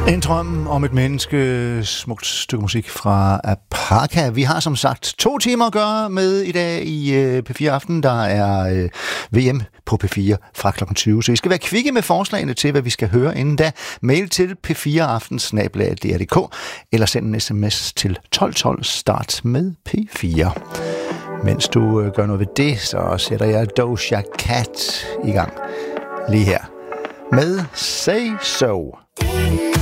En drøm om et menneske, smukt stykke musik fra Apaka. Vi har som sagt 2 timer at gøre med i dag i P4 Aften. Der er VM på P4 fra kl. 20. Så vi skal være kvikke med forslagene til, hvad vi skal høre inden da. Mail til p4aften@dr.dk eller send en sms til 1212. Start med P4. Mens du gør noget ved det, så sætter jeg Doja Cat i gang lige her med Say So.